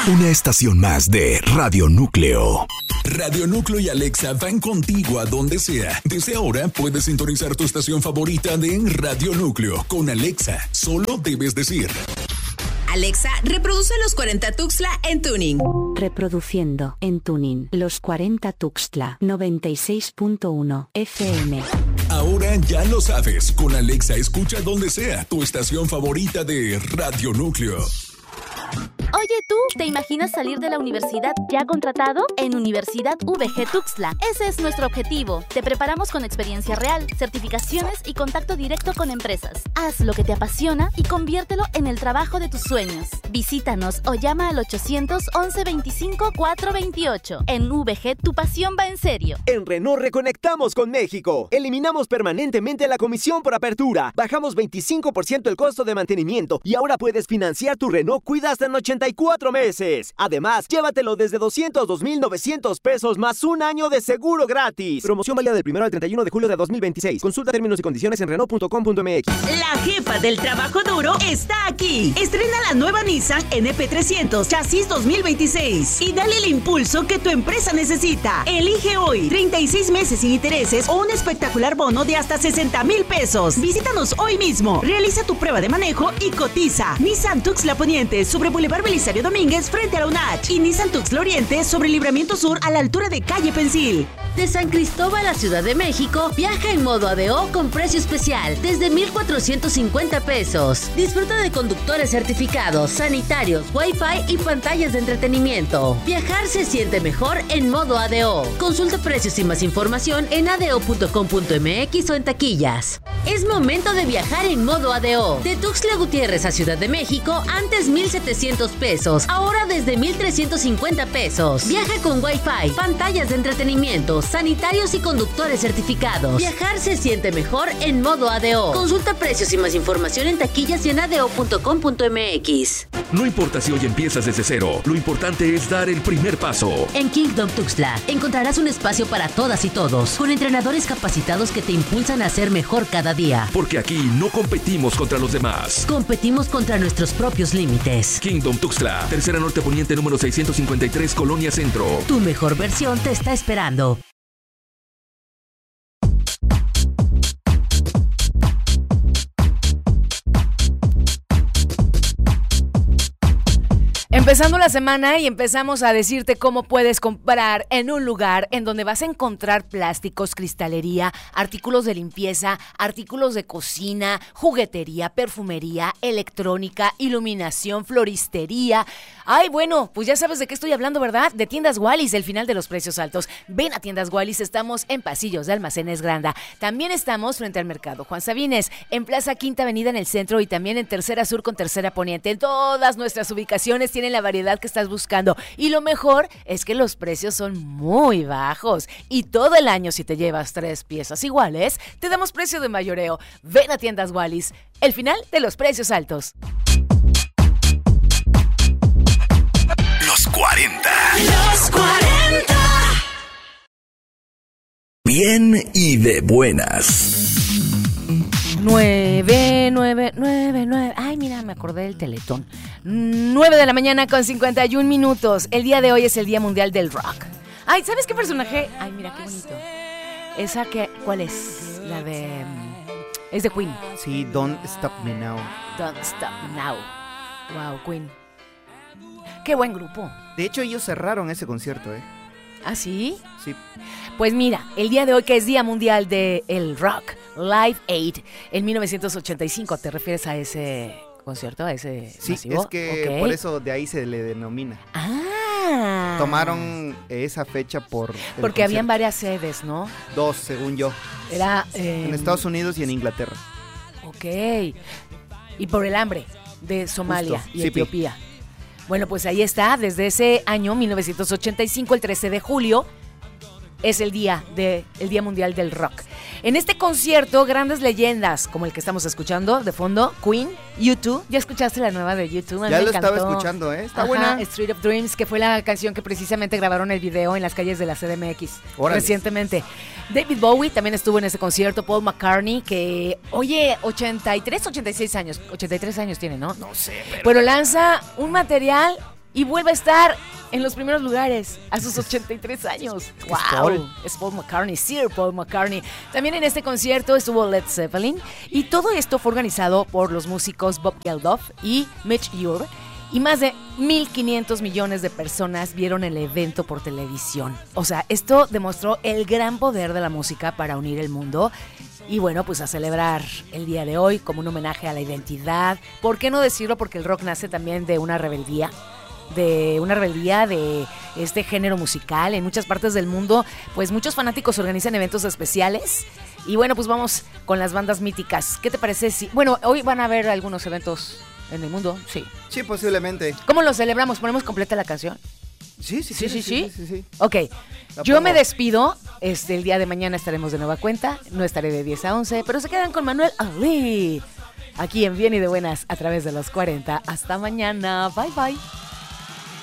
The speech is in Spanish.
Una estación más de Radio Núcleo. Radio Núcleo y Alexa van contigo a donde sea. Desde ahora puedes sintonizar tu estación favorita de Radio Núcleo. Con Alexa, solo debes decir: Alexa, reproduce los 40 Tuxtla en tuning. Reproduciendo en tuning los 40 Tuxtla 96.1 FM. Ahora ya lo sabes. Con Alexa escucha donde sea tu estación favorita de Radio Núcleo. Oye, ¿tú te imaginas salir de la universidad ya contratado? En Universidad VG Tuxtla, ese es nuestro objetivo. Te preparamos con experiencia real, certificaciones y contacto directo con empresas. Haz lo que te apasiona y conviértelo en el trabajo de tus sueños. Visítanos o llama al 800-1125-428. En VG, tu pasión va en serio. En Renault reconectamos con México. Eliminamos permanentemente la comisión por apertura. Bajamos 25% el costo de mantenimiento y ahora puedes financiar tu Renault Cuida hasta en 84 meses. Además, llévatelo desde 202,900 pesos más un año de seguro gratis. Promoción válida del 1 al 31 de julio de 2026. Consulta términos y condiciones en Renault.com.mx. La jefa del trabajo duro está aquí. Estrena la nueva Nissan NP300 Chasis 2026 y dale el impulso que tu empresa necesita. Elige hoy 36 meses sin intereses o un espectacular bono de hasta 60,000 pesos. Visítanos hoy mismo. Realiza tu prueba de manejo y cotiza. Nissan Tuxtla Poniente sobre Boulevard Belisario Domínguez frente a la UNACH y Nissan Tuxtla Oriente sobre Libramiento Sur a la altura de Calle Pensil. De San Cristóbal a Ciudad de México, viaja en modo ADO con precio especial desde 1,450 pesos. Disfruta de conductores certificados, sanitarios, Wi-Fi y pantallas de entretenimiento. Viajar se siente mejor en modo ADO. Consulta precios y más información en ado.com.mx o en taquillas. Es momento de viajar en modo ADO. De Tuxtla Gutiérrez a Ciudad de México, antes 1,700 pesos, ahora desde 1,350 pesos. Viaja con Wi-Fi, pantallas de entretenimiento, sanitarios y conductores certificados. Viajar se siente mejor en modo ADO. Consulta precios y más información en taquillas y en ado.com.mx. No importa si hoy empiezas desde cero, lo importante es dar el primer paso. En Kingdom Tuxtla encontrarás un espacio para todas y todos, con entrenadores capacitados que te impulsan a ser mejor cada día. Porque aquí no competimos contra los demás. Competimos contra nuestros propios límites. Kingdom Tuxtla, Tercera Norte Poniente número 653, Colonia Centro. Tu mejor versión te está esperando. Empezando la semana y empezamos a decirte cómo puedes comprar en un lugar en donde vas a encontrar plásticos, cristalería, artículos de limpieza, artículos de cocina, juguetería, perfumería, electrónica, iluminación, floristería. Ay, bueno, pues ya sabes de qué estoy hablando, ¿verdad? De Tiendas Wallis, el final de los precios altos. Ven a Tiendas Wallis, estamos en Pasillos de Almacenes Granda. También estamos frente al Mercado Juan Sabines, en Plaza Quinta Avenida en el centro y también en Tercera Sur con Tercera Poniente. En todas nuestras ubicaciones tienen la variedad que estás buscando y lo mejor es que los precios son muy bajos y todo el año si te llevas 3 piezas iguales te damos precio de mayoreo. Ven a Tiendas Wallis, el final de los precios altos. Los 40. Los 40. Bien y de buenas. 9. Ay, mira, me acordé del Teletón. 9 de la mañana con 51 minutos. El día de hoy es el Día Mundial del Rock. Ay, ¿sabes qué personaje? Ay, mira, qué bonito. Esa que, ¿cuál es? La de... Es de Queen. Sí, Don't Stop Me Now. Don't Stop Now. Wow, Queen. Qué buen grupo. De hecho, ellos cerraron ese concierto, ¿eh? ¿Ah, sí? Sí. Pues mira, el día de hoy que es Día Mundial del Rock, Live Aid, en 1985, ¿te refieres a ese concierto, a ese sí, masivo? Es que por eso de ahí se le denomina. Ah. Tomaron esa fecha porque concierto. Habían varias sedes, ¿no? 2, según yo. Era... en Estados Unidos y en Inglaterra. Ok. Y por el hambre de Somalia y Etiopía. Bueno, pues ahí está, desde ese año, 1985, el 13 de julio, es el Día Mundial del Rock. En este concierto, grandes leyendas, como el que estamos escuchando de fondo, Queen, U2. ¿Ya escuchaste la nueva de U2? Ya lo estaba escuchando, ¿eh? Está buena. Street of Dreams, que fue la canción que precisamente grabaron el video en las calles de la CDMX. Órale. Recientemente. David Bowie también estuvo en ese concierto, Paul McCartney, que, oye, 83 años tiene, ¿no? No sé, Pero lanza un material y vuelve a estar en los primeros lugares a sus 83 años. ¡Wow! Es Paul McCartney, Sir Paul McCartney. También en este concierto estuvo Led Zeppelin y todo esto fue organizado por los músicos Bob Geldof y Mitch Ure. Y más de 1.500 millones de personas vieron el evento por televisión. O sea, esto demostró el gran poder de la música para unir el mundo. Y bueno, pues a celebrar el día de hoy como un homenaje a la identidad. ¿Por qué no decirlo? Porque el rock nace también de una rebeldía de este género musical. En muchas partes del mundo, pues muchos fanáticos organizan eventos especiales. Y bueno, pues vamos con las bandas míticas. ¿Qué te parece si...? Bueno, hoy van a haber algunos eventos en el mundo, sí. Sí, posiblemente. ¿Cómo lo celebramos? ¿Ponemos completa la canción? Sí. Ok, yo me despido. El día de mañana estaremos de nueva cuenta. No estaré de 10 a 11, pero se quedan con Manuel Ali. Aquí en Bien y de Buenas a través de los 40. Hasta mañana. Bye, bye.